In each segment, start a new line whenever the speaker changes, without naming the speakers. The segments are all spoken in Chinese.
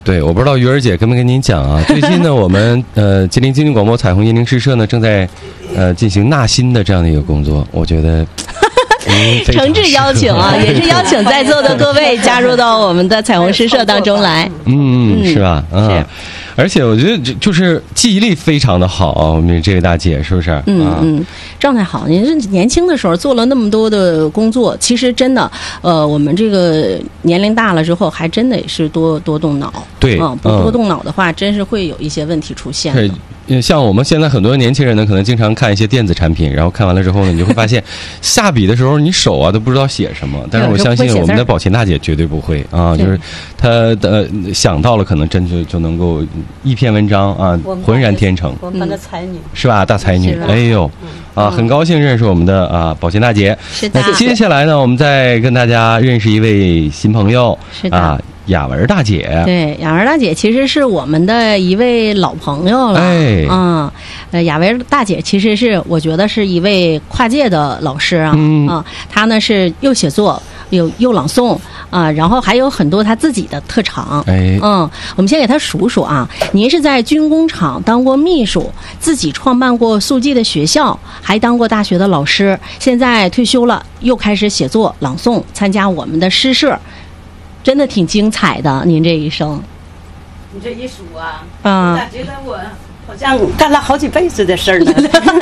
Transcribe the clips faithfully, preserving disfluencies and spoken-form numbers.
对，我不知道鱼儿姐跟没跟您讲啊？最近呢，我们呃吉林经济广播彩虹音灵诗社呢正在呃进行纳新的这样的一个工作，我觉得。
诚挚邀请啊，也是邀请在座的各位加入到我们的彩虹诗社当中来。
嗯，是吧？嗯，是。而且我觉得就就是记忆力非常的好，我们这位大姐是不是？
嗯嗯，状态好。您是年轻的时候做了那么多的工作，其实真的，呃，我们这个年龄大了之后，还真的是多多动脑。
对，
嗯，不多动脑的话，真是会有一些问题出现的。
对，像我们现在很多年轻人呢，可能经常看一些电子产品，然后看完了之后呢，你就会发现，下笔的时候你手啊都不知道写什么。但是我相信我们的宝琴大姐绝对不会啊，就是她的想到了，可能真就就能够一篇文章啊浑然天成。
我们班的才女
是吧？大才女，哎呦啊，很高兴认识我们的啊宝琴大姐。
是的。
那接下来呢，我们再跟大家认识一位新朋友。
是的。
啊，雅文大姐。
对，雅文大姐其实是我们的一位老朋友了。
哎，
嗯，呃，雅文大姐其实是我觉得是一位跨界的老师啊。
嗯
啊，她呢是又写作又又朗诵啊，然后还有很多她自己的特长。
哎，
嗯，我们先给她数数啊。您是在军工厂当过秘书，自己创办过速记的学校，还当过大学的老师，现在退休了，又开始写作朗诵，参加我们的诗社。真的挺精彩的，您这一生。
你这一数啊，
啊，
我咋觉得我好像干了好几辈子的事儿呢？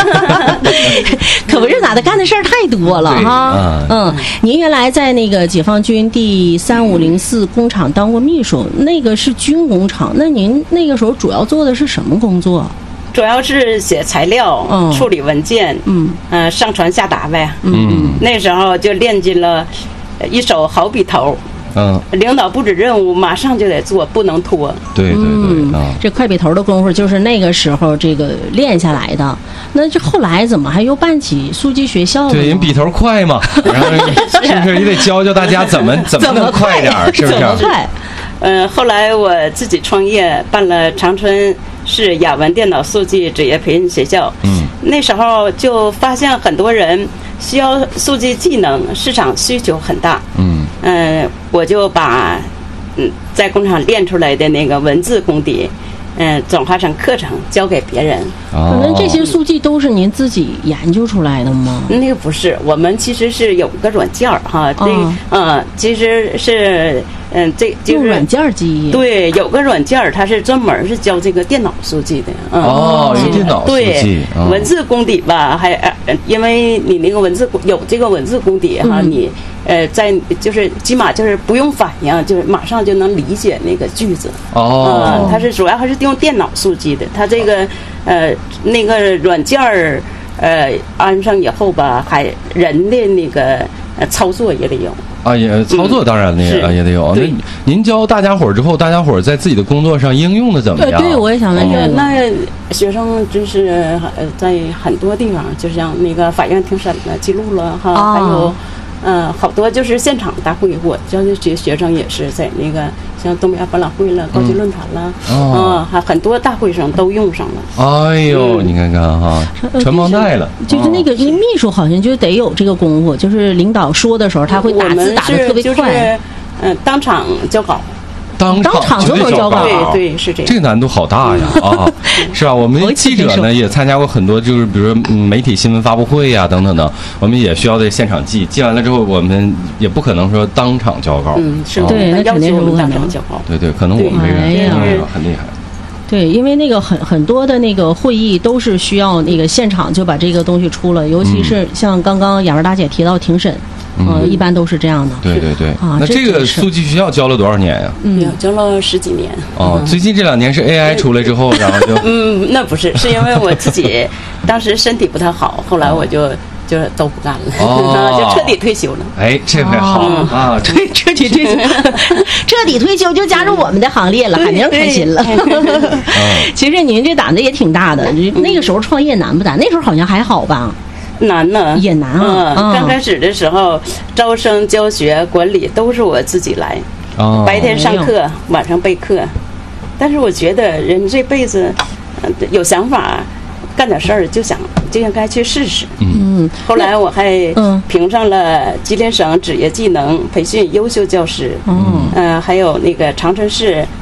可不是咋的，干的事儿太多了哈。嗯，您原来在那个解放军第三五零四工厂当过秘书，那个是军工厂，那您那个时候主要做的是什么工作？
主要是写材料、嗯、处理文件，嗯，呃，上传下达呗。嗯，那时候就练进了一手好笔头。
嗯，
领导布置任务，马上就得做，不能拖。
对对对，
嗯
啊，
这快笔头的功夫就是那个时候这个练下来的。那这后来怎么还又办起速记学校了？
对，人笔头快嘛，然后是不是也得教教大家怎么怎么能快点儿，是不是？
怎么快？
嗯、呃，后来我自己创业，办了长春市雅文电脑速记职业培训学校。嗯，那时候就发现很多人需要速记技能，市场需求很大。嗯。嗯、呃，我就把嗯在工厂练出来的那个文字功底，嗯、呃，转化成课程教给别人。
可能这些速记都是您自己研究出来的吗？
那个不是，我们其实是有个软件儿哈，这嗯、呃，其实是嗯，这就是
软件记忆。
对，有个软件儿，它是专门是教这个电脑速记的。
嗯、哦，有电脑速记。
对，哦、文字功底吧，还呃，因为你那个文字有这个文字功底哈，嗯、你呃，在就是起码就是不用反应，就是马上就能理解那个句子。
哦，
呃、它是主要还是用电脑速记的，它这个呃那个软件儿呃安上以后吧，还人的那个呃操作也得有。
啊，也操作当然也、嗯、也得有。那您教大家伙儿之后，大家伙儿在自己的工作上应用的怎么样？
对，我也想问这个。
那学生就是呃，在很多地方，就像那个法院庭审了、记录了哈，哦、还有呃好多就是现场大会，我教的学学生也是在那个像东北亚博览会了、高级论坛了，啊、嗯哦，还、呃、很多大会上都用上了。
哎呦，嗯、你看看哈，传帮带了。
就是、就是那个那秘书好像就得有这个功夫，就是领导说的时候，他会打字打得特别快。
嗯、呃，当场交稿。
当
场就能交稿，
对对是这样。
这个难度好大呀啊，是吧？我们记者呢也参加过很多，就是比如说媒体新闻发布会呀、啊、等等的，我们也需要在现场记，记完了之后，我们也不可能说当场交稿。
嗯，是
对，那肯定是不可能
当场交稿。
对对，可能我们这个、哎、很厉害。
对，因为那个很很多的那个会议都是需要那个现场就把这个东西出了，尤其是像刚刚雅文大姐提到庭审。呃，一般都是这样的。
对对对，啊，那这个速记学校教了多少年呀？
嗯，教了十几年。
哦，最近这两年是 A I 出来之后，然后就
嗯，那不是，是因为我自己当时身体不太好，后来我就就都不干了，哦、就彻底退休了。
哎，这回好、哦、啊，
彻彻底退休，彻底退休就加入我们的行列了，肯定开心了。其实您这胆子也挺大的，那个时候创业难不难？那时候好像还好吧。
难呢，
也难啊！
嗯，刚开始的时候，招生、教学、管理都是我自己来，哦、白天上课，晚上备课。但是我觉得人这辈子，呃、有想法，干点事儿就想就应该去试试。嗯，后来我还评上了吉林省职业技能培训优秀教师。嗯，呃，还有那个长春市，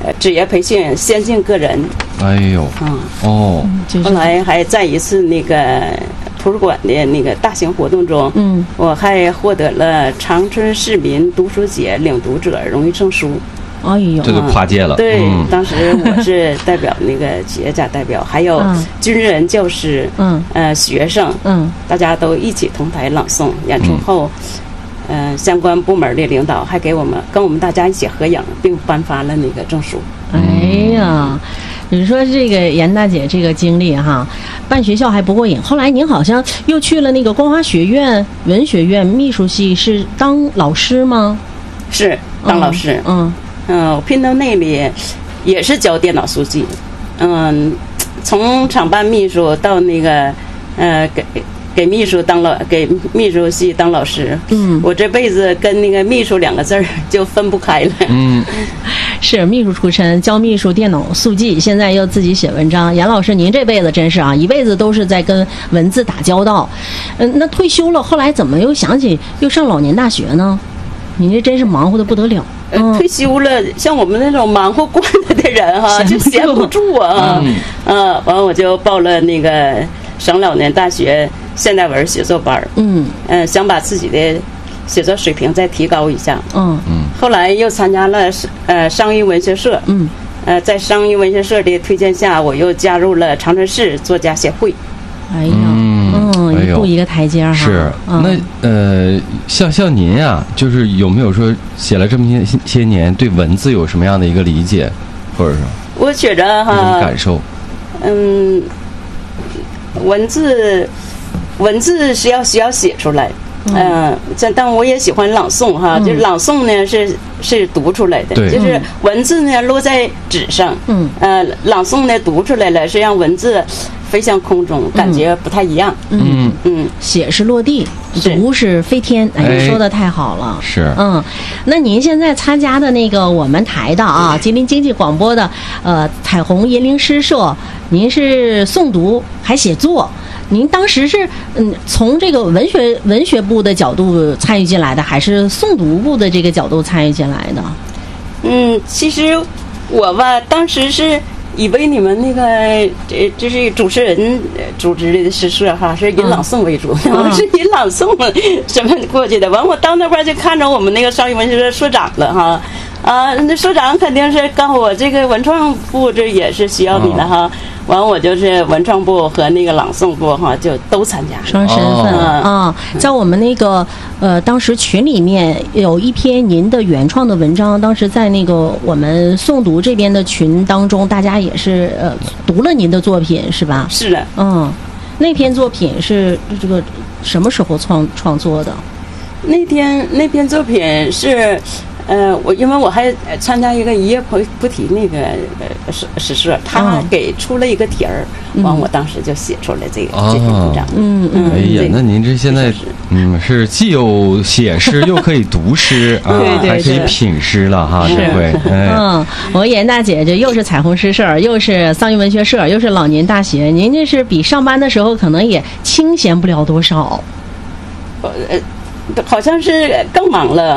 呃职业培训先进个人。
哎呦，
嗯，
哦，
后来还在一次那个图书馆的那个大型活动中，
嗯，
我还获得了长春市民读书节领读者荣誉证书。
哎呦，
这就跨界了。
对，
嗯、
当时我是代表那个企业家代表，还有军人、教师，
嗯，
呃，学生，
嗯，
大家都一起同台朗诵演出后，嗯、呃，相关部门的领导还给我们跟我们大家一起合影，并颁发了那个证书。
哎呀，你说这个严大姐这个经历哈，办学校还不过瘾，后来您好像又去了那个光华学院文学院秘书系，是当老师吗？
是当老师，
嗯。
嗯，我聘到那里也是教电脑书记，嗯，从厂办秘书到那个呃给给秘书当老给秘书系当老师，
嗯，
我这辈子跟那个秘书两个字儿就分不开了。
嗯，
是秘书出身，教秘书电脑速记，现在又自己写文章。严老师，您这辈子真是啊，一辈子都是在跟文字打交道。嗯，那退休了，后来怎么又想起又上老年大学呢？您这真是忙活的不得了。
呃，退休了，像我们那种忙活惯了的人哈，就闲不住啊。嗯，呃，完我就报了那个省老年大学现代文写作班。嗯，呃，想把自己的写作水平再提高一下。
嗯
嗯。后来又参加了呃商业文学社。
嗯。
呃，在商业文学社的推荐下，我又加入了长春市作家协会。
哎呀。嗯，一步一个台阶哈。
是，那呃，像像您啊，就是有没有说写了这么些些年，对文字有什么样的一个理解，或者说，
我觉着哈，
感受，
嗯，文字，文字是要需要写出来，嗯，这、呃、但我也喜欢朗诵哈，嗯、就是朗诵呢是是读出来的，就是文字呢落在纸上，嗯，呃，朗诵呢读出来了，是让文字飞向空中，感觉不太一样。
嗯嗯，写是落地，读是飞天。哎，你说的太好了。
是。
嗯，那您现在参加的那个我们台的啊，吉林经济广播的呃彩虹银铃诗社，您是诵读还写作？您当时是嗯从这个文学文学部的角度参与进来的，还是诵读部的这个角度参与进来的？
嗯，其实我吧，当时是以为你们那个这这是主持人组织的诗社哈，是以朗诵为主，我、嗯、是以朗诵什么过去的。完，我到那块就看着我们那个商业文学社社长了哈，啊，那社长肯定是告诉我这个文创部这也是需要你的哈。完，我就是文创部和那个朗诵部哈，就都参加，
双身份啊、哦。在我们那个呃，当时群里面有一篇您的原创的文章，当时在那个我们诵读这边的群当中，大家也是呃读了您的作品，是吧？
是的，
嗯，那篇作品是这个什么时候创创作的？
那篇那篇作品是。呃，我因为我还参加一个一夜菩菩提那个呃诗诗社，他给出了一个题儿，完、嗯、我当时就写出来这个、哦、这篇文章。嗯嗯。
哎呀，那您这现在嗯是既有写诗又可以读诗啊，
对对对，
还可以品诗了哈，这回。哎、
嗯，我严大姐这又是彩虹诗社，又是桑榆文学社，又是老年大学，您这是比上班的时候可能也清闲不了多少。
呃。好像是更忙了。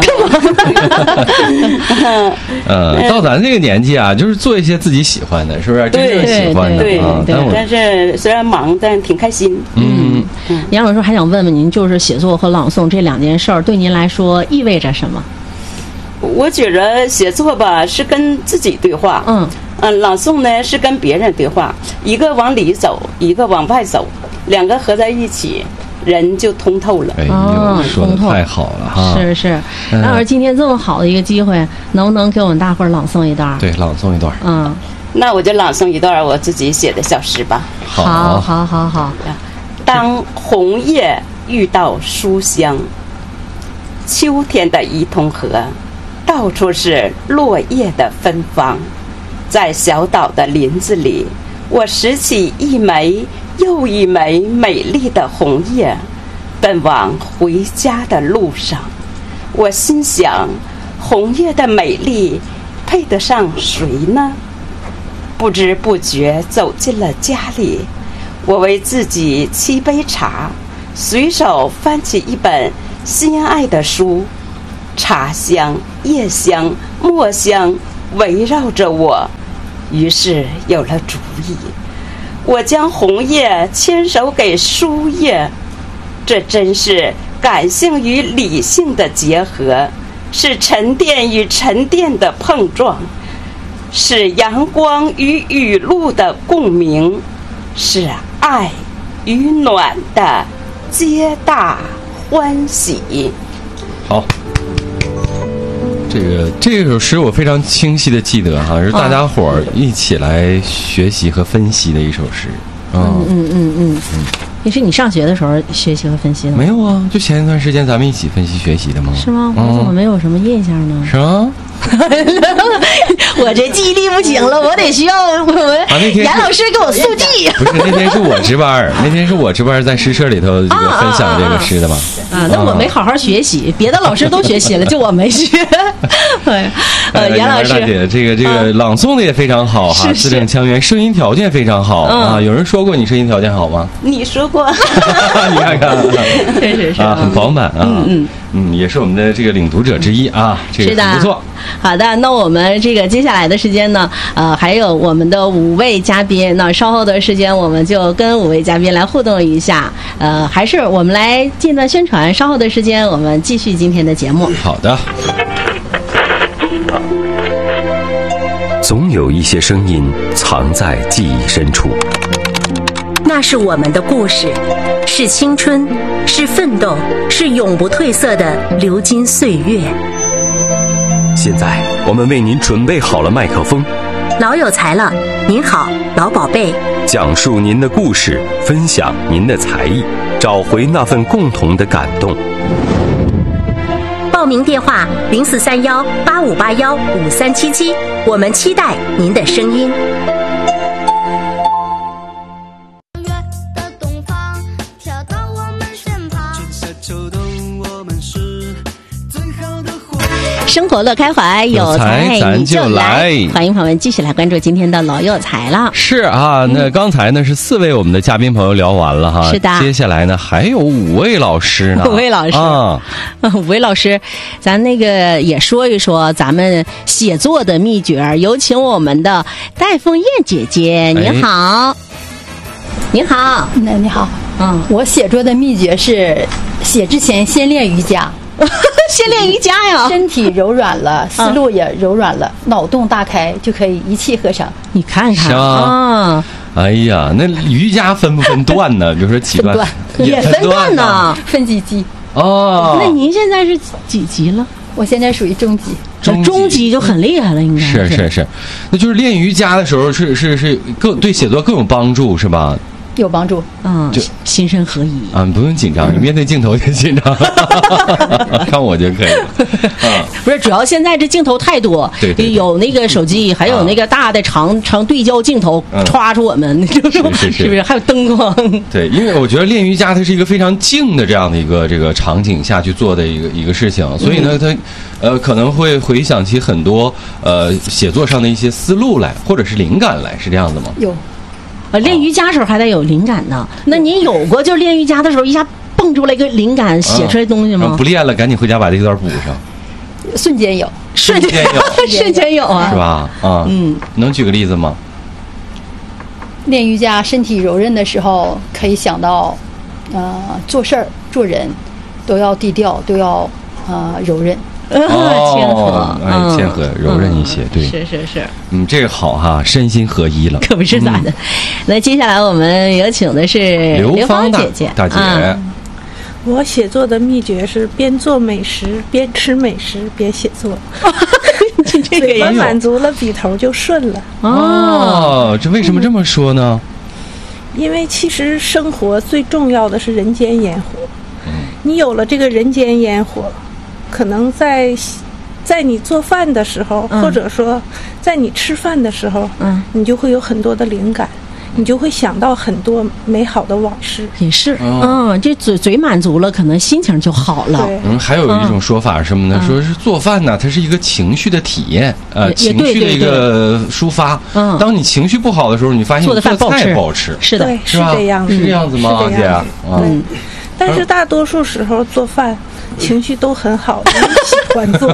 呃，到咱这个年纪啊，就是做一些自己喜欢的，是不是？真正喜欢的
对
啊。
对对。但是虽然忙，但挺开心。
嗯嗯。杨老师还想问问您，就是写作和朗诵这两件事儿，对您来说意味着什么？
我觉着写作吧是跟自己对话，嗯嗯，朗诵呢是跟别人对话，一个往里走，一个往外走，两个合在一起。人就通透了。
哎呦，说的太好了哈！
是是，杨老师今天这么好的一个机会，能不能给我们大伙儿朗诵一段？
对，朗诵一段。
嗯，那我就朗诵一段我自己写的小诗吧。
好，好，好，好。
当红叶遇到书香，秋天的伊通河，到处是落叶的芬芳。在小岛的林子里，我拾起一枚又一枚美丽的红叶，奔往回家的路上。我心想，红叶的美丽配得上谁呢？不知不觉走进了家里，我为自己沏杯茶，随手翻起一本心爱的书，茶香、叶香、墨香围绕着我，于是有了主意。我将红叶牵手给书叶，这真是感性与理性的结合，是沉淀与沉淀的碰撞，是阳光与雨露的共鸣，是爱与暖的皆大欢喜。
好，这个这首诗我非常清晰的记得哈，是大家伙儿一起来学习和分析的一首诗。
嗯嗯嗯嗯嗯，也是你上学的时候学习和分析的吗？
没有啊，就前一段时间咱们一起分析学习的吗？
是吗？我怎么没有什么印象呢？
是吗？
我这记忆力不行了，我得需要我们严老师给我速记。
不是，那天是我值班，那天是我值班，在诗社里头这个分享这个诗的嘛。
啊，那我没好好学习，别的老师都学习了，就我没学。对，呃，严老师，
大姐，这个这个朗诵的也非常好哈，字正腔圆，声音条件非常好啊。有人说过你声音条件好吗？
你说过。
你看看，
是是是
啊，很饱满啊。嗯嗯嗯，也是我们的这个领读者之一啊，这个很不错。
好的，那我们这个接下来的时间呢，呃，还有我们的五位嘉宾，那稍后的时间我们就跟五位嘉宾来互动一下。呃，还是我们来间断宣传，稍后的时间我们继续今天的节目。
好的。
总有一些声音藏在记忆深处，
那是我们的故事，是青春，是奋斗，是永不褪色的流金岁月。
现在我们为您准备好了麦克风，
老有才了，您好，老宝贝，
讲述您的故事，分享您的才艺，找回那份共同的感动。
报名电话零四三幺八五八幺五三七七，我们期待您的声音。
生活乐开怀，有才咱就来！欢迎朋友们继续来关注今天的老有才了。
是啊，那刚才呢是四位我们的嘉宾朋友聊完了哈，
是的。
接下来呢还有五位老师呢，
五位老师啊，五位老师，咱那个也说一说咱们写作的秘诀。有请我们的戴凤燕姐姐，您好，您好，
那你好，嗯，我写作的秘诀是写之前先练瑜伽。
先练瑜伽呀，
身体柔软了，思路也柔软了，脑洞大开，就可以一气呵成。
你看看啊，
哎呀，那瑜伽分不分段呢？比如说几段
也分段呢，
分几级
哦。
那您现在是几级了？
我现在属于中级，
中中级就很厉害了，应该
是是是。那就是练瑜伽的时候，是是是更对写作更有帮助，是吧？
有帮助，
嗯，就心身合一
啊，不用紧张，你面对镜头就紧张，看我就可以了。
啊，不是，主要现在这镜头太多，
对，对对
有那个手机，还有那个大的长长对焦镜头，歘出我们，是
是
是不是？还有灯光。
对，因为我觉得练瑜伽它是一个非常静的这样的一个这个场景下去做的一个一个事情，所以呢，它呃可能会回想起很多呃写作上的一些思路来，或者是灵感来，是这样的吗？
有。
呃，练瑜伽时候还得有灵感呢。那您有过就练瑜伽的时候一下蹦出来一个灵感写出来东西吗？
不练了，赶紧回家把这段补上。
瞬间有，
瞬间有，
瞬间有啊，
是吧？啊，嗯，能举个例子吗？
练瑜伽，身体柔韧的时候，可以想到，呃，做事儿、做人，都要低调，都要呃柔韧。
哦，
谦和，
哎，谦和柔韧一些，对，
是是是，
嗯，这个好哈，身心合一了，
可不是咋的。那接下来我们有请的是刘芳姐姐，
大姐。
我写作的秘诀是边做美食边吃美食边写作，嘴巴满足了，笔头就顺了。
哦，这为什么这么说呢？
因为其实生活最重要的是人间烟火，你有了这个人间烟火。可能在在你做饭的时候，嗯、或者说在你吃饭的时候，嗯，你就会有很多的灵感，你就会想到很多美好的往事。
也是，嗯，嗯这嘴嘴满足了，可能心情就好了。
嗯，还有一种说法是什么呢？嗯、说是做饭呢，它是一个情绪的体验，呃，情绪的一个抒发。嗯，当你情绪不好的时候，你发现做的饭不好吃，不好吃，
是的，
对，是这样子，
是这样子吗，姐？
嗯。 但是大多数时候做饭情绪都很好，喜欢做。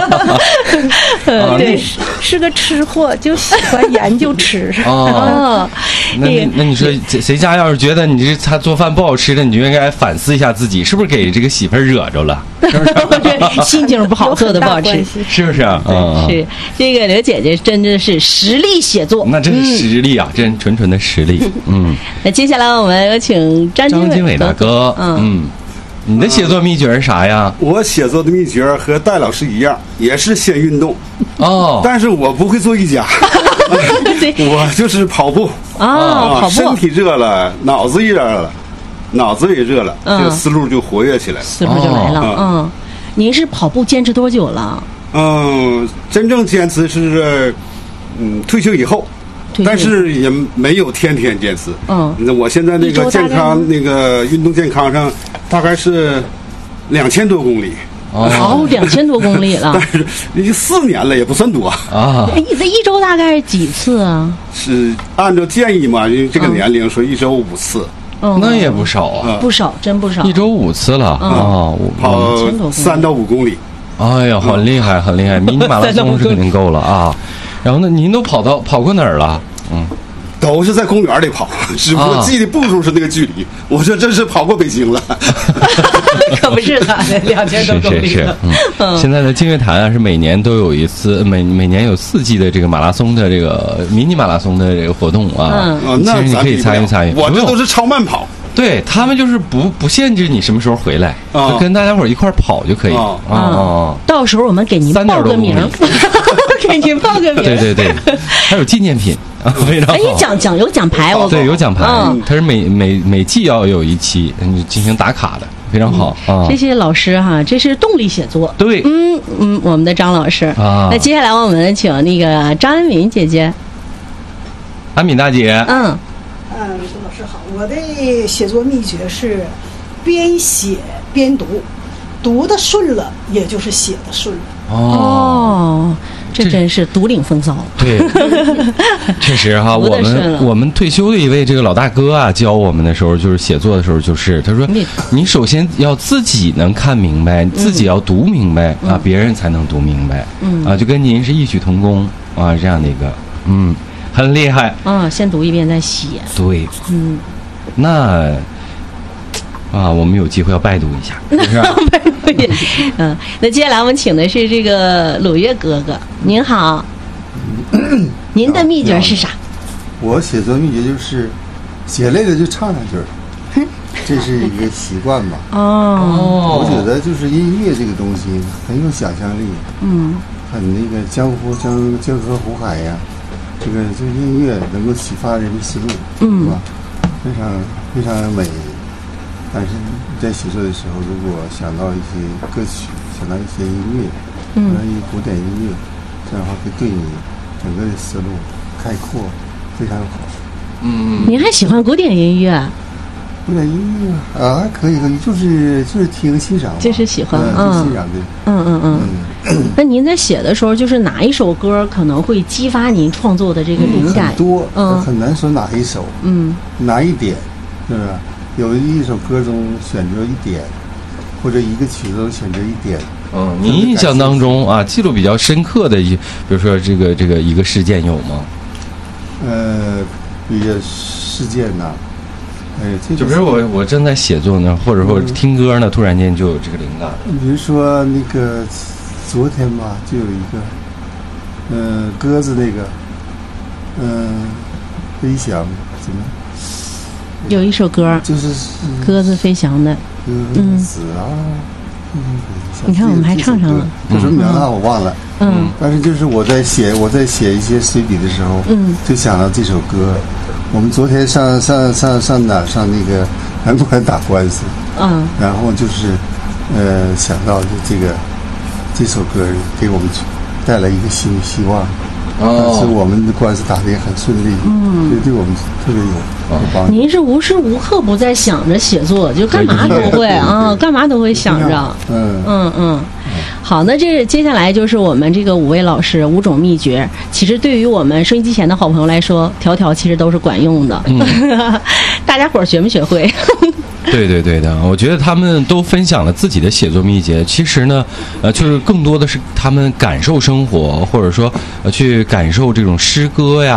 对，是是个吃货，就喜欢研究吃。
哦，那你那你说谁家要是觉得你这他做饭不好吃的，你就应该反思一下自己，是不是给这个媳妇儿惹着了？是不是？
心情不好，做的不好吃，
是不是啊？
是这个刘姐姐真的是实力写作，
那真是实力啊，嗯、真纯纯的实力。嗯，
那接下来我们有请张
张经纬大哥。
嗯。
嗯你的写作秘诀是啥呀？
我写作的秘诀和戴老师一样，也是先运动。
哦，
但是我不会做瑜伽，我就是跑步。
哦，跑步，
身体热了，脑子也热了，脑子也热了，嗯、这个思路就活跃起来了，
思路就来了。哦、嗯，您是跑步坚持多久了？
嗯，真正坚持是嗯退休以后。但是也没有天天坚持。嗯，我现在那个健康那个运动健康上，大概是两千多公里。
哦，两千多公里了。
但是已经四年了，也不算多
啊。你这一周大概几次啊？
是按照建议嘛，因为这个年龄说一周五次。
嗯，
那也不少啊，
不少，真不少。
一周五次了啊，
跑三到五公里。
哎呀，很厉害，很厉害！迷你马拉松是肯定够了啊。然后呢，您都跑到跑过哪儿了？嗯，
都是在公园里跑，只不过记的步数是那个距离。啊、我说这是跑过北京了，
可不是他的两千多公里。
是是是，嗯，现在的净月潭啊是每年都有一次，每每年有四季的这个马拉松的这个迷你马拉松的这个活动啊。
嗯，
其实你可以参与参与。
我这都是超慢跑。
对他们就是不不限制你什么时候回来，就跟大家伙一块跑就可以。
哦哦，到时候我们给您报个名，给您报个名。
对对对，还有纪念品啊，非常好。
哎，奖奖有奖牌，我
对有奖牌，它是每每每季要有一期，你进行打卡的，非常好啊。
这些老师哈，这是动力写作。
对，
嗯嗯，我们的张老师啊。那接下来我们请那个张安敏姐姐，
安敏大姐，
嗯。
嗯，周老师好，我的写作秘诀是边写边读，读的顺了，也就是写的顺了。
哦，这真是独领风骚。
对，确实哈，我们我们退休的一位这个老大哥啊，教我们的时候，就是写作的时候，就是他说，你首先要自己能看明白，自己要读明白啊，嗯、别人才能读明白。嗯啊，就跟您是异曲同工啊，这样的一个嗯。很厉害，
嗯，先读一遍再写。
对，
嗯，
那啊，我们有机会要拜读一下，是吧？
拜读一下，嗯，那接下来我们请的是这个鲁月哥哥，您好，您的秘诀是啥？
我写作秘诀就是写累了就唱两句儿，这是一个习惯吧。
哦，
我觉得就是音乐这个东西很有想象力，
嗯，
很那个江湖江江河湖海呀。这个这个音乐能够启发人的思路，
嗯，
是吧？非常非常美。但是在写作的时候，如果想到一些歌曲，想到一些音乐，
嗯，
一些古典音乐，这样的话会对你整个的思路开阔，非常好。
嗯，您还喜欢古典音乐？
古典音乐啊，可以可以，就是就是听欣赏，
就是喜欢，
嗯，欣赏的，
嗯嗯嗯。那您在写的时候，就是哪一首歌可能会激发您创作的这个灵感？
很多，嗯，很难说哪一首，
嗯，
哪一点，是不是？有一首歌中选择一点，或者一个曲子中选择一点。
嗯，你印象当中啊，记录比较深刻的一，比如说这个这个一个事件有吗？
呃，一个事件呐、啊。哎，这
就比如我我正在写作呢，或者说听歌呢，突然间就有这个灵感。
比如说那个昨天吧，就有一个，嗯、呃，鸽子那个，嗯、呃，飞翔怎么？
有一首歌，
就是
鸽子飞翔的，
鸽子啊，嗯，
你看我们还唱上了，
叫什么名字我忘了，
嗯，
但是就是我在写我在写一些随笔的时候，
嗯，
就想到这首歌。我们昨天上上上上哪上那个南关打官司，
嗯，
然后就是呃想到这个这首歌给我们带来一个新的希望，
哦，
所以我们的官司打得也很顺利，
嗯，
所以对我们特别有有帮助。
您是无时无刻不在想着写作，就干嘛都会啊，干嘛都会想着，
嗯
嗯嗯。好，那这接下来就是我们这个五位老师五种秘诀。其实对于我们收音机前的好朋友来说，条条其实都是管用的。嗯、大家伙儿学没学会？
对对对的，我觉得他们都分享了自己的写作秘诀。其实呢，呃，就是更多的是他们感受生活，或者说呃去感受这种诗歌呀